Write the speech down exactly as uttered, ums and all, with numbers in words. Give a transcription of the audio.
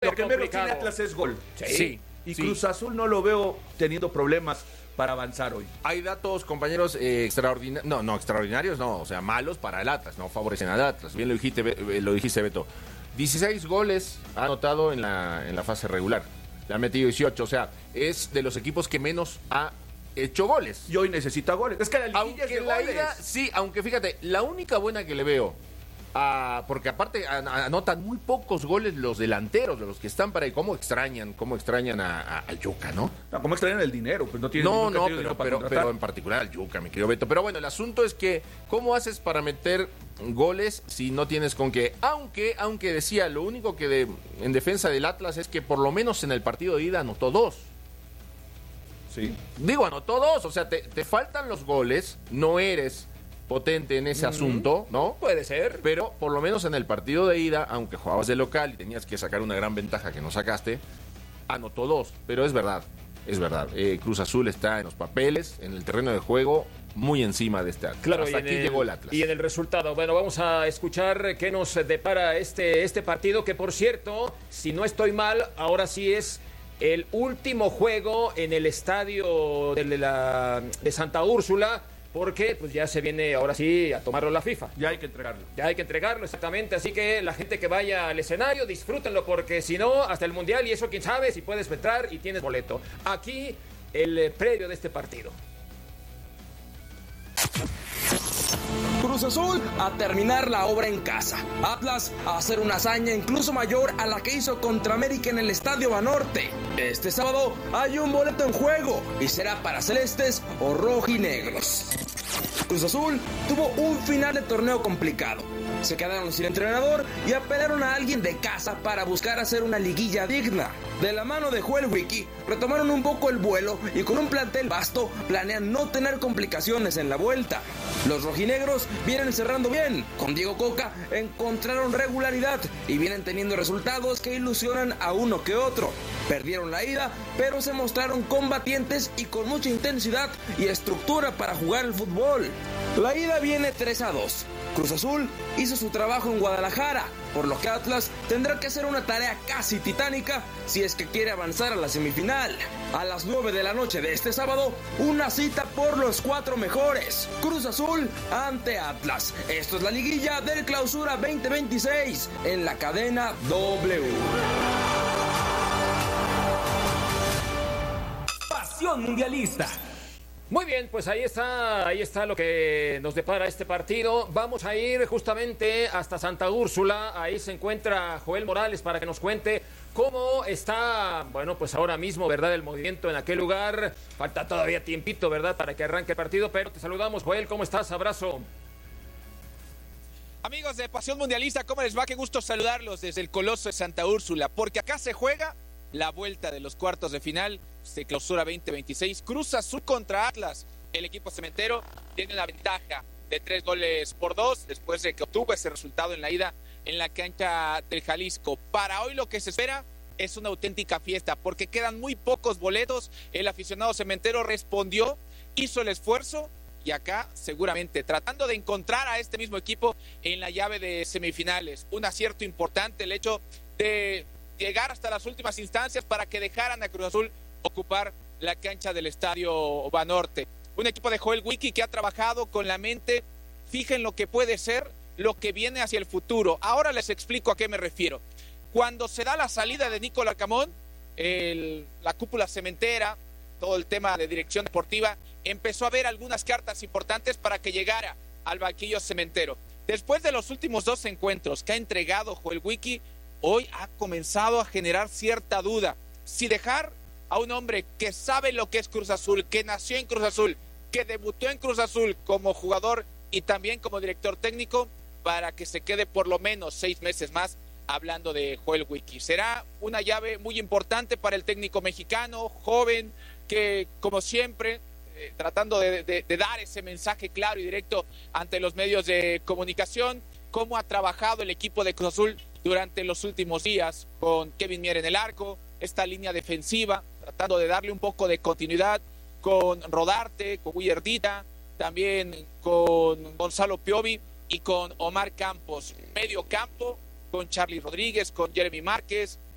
lo que menos tiene Atlas es gol. Sí. sí y sí. Cruz Azul no lo veo teniendo problemas para avanzar hoy. Hay datos, compañeros, eh, extraordinarios, no, no, extraordinarios, no, o sea, malos para el Atlas, no favorecen al Atlas. Bien lo dijiste, lo dijiste, Beto. dieciséis goles ha anotado en la, en la fase regular. Le ha metido dieciocho, o sea, es de los equipos que menos ha hecho goles. Y hoy necesita goles. Es que la liguilla aunque es de la goles. ida, sí, aunque fíjate, la única buena que le veo, ah, porque aparte an- anotan muy pocos goles los delanteros, los que están para ahí. ¿Cómo extrañan, cómo extrañan a, a, al Yuca, no? No, ¿cómo extrañan el dinero? Pues no tiene No, no, pero, pero, para pero, pero en particular al Yuca, mi querido Beto. Pero bueno, el asunto es que, ¿cómo haces para meter goles si no tienes con qué? Aunque, aunque decía, lo único que de, en defensa del Atlas es que por lo menos en el partido de ida anotó dos. Sí. Digo, anotó dos, o sea, te, te faltan los goles, no eres potente en ese mm, asunto, ¿no? Puede ser. Pero por lo menos en el partido de ida, aunque jugabas de local y tenías que sacar una gran ventaja que no sacaste, anotó dos. Pero es verdad, es verdad. Eh, Cruz Azul está en los papeles, en el terreno de juego, muy encima de este Atlas. Claro, hasta y en aquí el, llegó el Atlas. Y en el resultado, bueno, vamos a escuchar qué nos depara este, este partido, que por cierto, si no estoy mal, ahora sí es el último juego en el estadio de, la, de Santa Úrsula, porque pues ya se viene ahora sí a tomarlo la FIFA. Ya hay que entregarlo. Ya hay que entregarlo, exactamente. Así que la gente que vaya al escenario, disfrútenlo, porque si no, hasta el Mundial, y eso quién sabe si puedes entrar y tienes boleto. Aquí, el eh, previo de este partido. Cruz Azul a terminar la obra en casa. Atlas a hacer una hazaña incluso mayor a la que hizo contra América en el Estadio Banorte. Este sábado hay un boleto en juego y será para celestes o rojinegros. Cruz Azul tuvo un final de torneo complicado. Se quedaron sin entrenador y apelaron a alguien de casa para buscar hacer una liguilla digna. De la mano de Joel Wiki, retomaron un poco el vuelo y con un plantel vasto planean no tener complicaciones en la vuelta. Los rojinegros vienen cerrando bien. Con Diego Coca encontraron regularidad y vienen teniendo resultados que ilusionan a uno que otro. Perdieron la ida, pero se mostraron combatientes y con mucha intensidad y estructura para jugar el fútbol. La ida viene tres a dos. Cruz Azul hizo su trabajo en Guadalajara, por lo que Atlas tendrá que hacer una tarea casi titánica si es que quiere avanzar a la semifinal. A las nueve de la noche de este sábado, una cita por los cuatro mejores. Cruz Azul ante Atlas. Esto es la liguilla del Clausura veinte veintiséis en la cadena W. Pasión mundialista. Muy bien, pues ahí está, ahí está lo que nos depara este partido. Vamos a ir justamente hasta Santa Úrsula. Ahí se encuentra Joel Morales para que nos cuente cómo está, bueno, pues ahora mismo, ¿verdad?, el movimiento en aquel lugar. Falta todavía tiempito, ¿verdad?, para que arranque el partido, pero te saludamos, Joel. ¿Cómo estás? Abrazo. Amigos de Pasión Mundialista, ¿cómo les va? Qué gusto saludarlos desde el Coloso de Santa Úrsula, porque acá se juega la vuelta de los cuartos de final de Clausura veinte veintiséis. Cruz Azul contra Atlas. El equipo cementero tiene la ventaja de tres goles por dos después de que obtuvo ese resultado en la ida en la cancha del Jalisco. Para hoy lo que se espera es una auténtica fiesta, porque quedan muy pocos boletos. El aficionado cementero respondió, hizo el esfuerzo, y acá seguramente tratando de encontrar a este mismo equipo en la llave de semifinales. Un acierto importante el hecho de llegar hasta las últimas instancias para que dejaran a Cruz Azul ocupar la cancha del Estadio Banorte. Un equipo de Joel Wiki que ha trabajado con la mente fija en lo que puede ser, lo que viene hacia el futuro. Ahora les explico a qué me refiero. Cuando se da la salida de Nicolás Camón, el, la cúpula cementera, todo el tema de dirección deportiva, empezó a ver algunas cartas importantes para que llegara al banquillo cementero. Después de los últimos dos encuentros que ha entregado Joel Wiki, hoy ha comenzado a generar cierta duda. Si dejar a un hombre que sabe lo que es Cruz Azul, que nació en Cruz Azul, que debutó en Cruz Azul como jugador y también como director técnico, para que se quede por lo menos seis meses más hablando de Joel Wiki. Será una llave muy importante para el técnico mexicano, joven, que como siempre, eh, tratando de, de, de dar ese mensaje claro y directo ante los medios de comunicación, cómo ha trabajado el equipo de Cruz Azul durante los últimos días, con Kevin Mier en el arco, esta línea defensiva, tratando de darle un poco de continuidad con Rodarte, con Willardita, también con Gonzalo Piovi y con Omar Campos. Medio campo con Charly Rodríguez, con Jeremy Márquez,